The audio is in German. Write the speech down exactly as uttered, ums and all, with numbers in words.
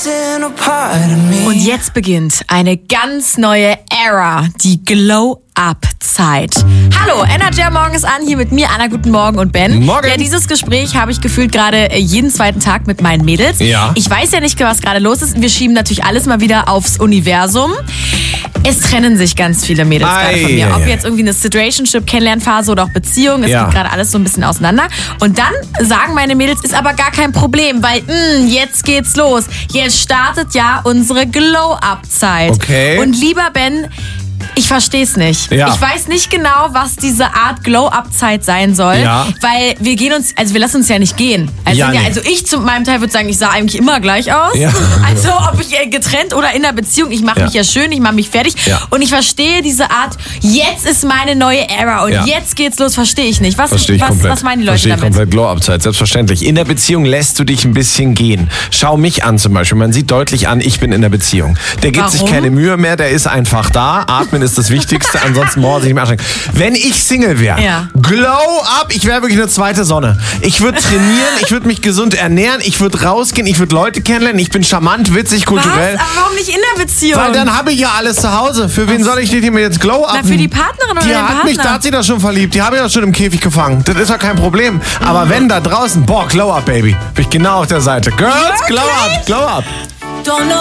Und jetzt beginnt eine ganz neue Ära, die Glow-Up-Zeit. Hallo, Energy Morgen ist an, hier mit mir, Anna, guten Morgen und Ben. Morgen. Ja, dieses Gespräch habe ich gefühlt gerade jeden zweiten Tag mit meinen Mädels. Ja. Ich weiß ja nicht, was gerade los ist. Wir schieben natürlich alles mal wieder aufs Universum. Es trennen sich ganz viele Mädels Ei, gerade von mir. ei, Ob ei. jetzt irgendwie eine Situationship, Kennenlernphase oder auch Beziehung. Es Ja. geht gerade alles so ein bisschen auseinander. Und dann sagen meine Mädels, ist aber gar kein Problem, weil mh, jetzt geht's los. Jetzt startet ja unsere Glow-Up-Zeit. Okay. Und lieber Ben, ich verstehe es nicht. Ja. Ich weiß nicht genau, was diese Art Glow-Up-Zeit sein soll, Ja. weil wir gehen uns, also wir lassen uns ja nicht gehen. Also, Ja, ja, nee. also ich zu meinem Teil würde sagen, ich sah eigentlich immer gleich aus. Ja. Also ob ich äh, getrennt oder in einer Beziehung, ich mache Ja. mich ja schön, ich mache mich fertig. Ja. Und ich verstehe diese Art, jetzt ist meine neue Ära und Ja. jetzt geht's los, verstehe ich nicht. Was, Verstehe ich was, komplett. was meinen die Leute Verstehe ich damit? komplett. Glow-Up-Zeit, selbstverständlich. In der Beziehung lässt du dich ein bisschen gehen. Schau mich an zum Beispiel. Man sieht deutlich an, ich bin in der Beziehung. Der gibt sich Warum? keine Mühe mehr, der ist einfach da. Atmen ist das Wichtigste, ansonsten morgen sich nicht mehr anstrengen. Wenn ich Single wäre, Ja. Glow-Up, ich wäre wirklich eine zweite Sonne. Ich würde trainieren, ich würde mich gesund ernähren, ich würde rausgehen, ich würde Leute kennenlernen, ich bin charmant, witzig, kulturell. Was? Aber warum nicht in der Beziehung? Weil dann habe ich ja alles zu Hause. Für wen soll ich dir mir jetzt Glow-Up? Na, für die Partnerin oder Die den hat Partner? mich, da hat sie das schon verliebt. Die habe ich ja schon im Käfig gefangen. Das ist ja kein Problem. Aber wenn da draußen, boah, Glow Up, Baby. Bin ich genau auf der Seite. Girls, Glow Up, Glow Up. Don't know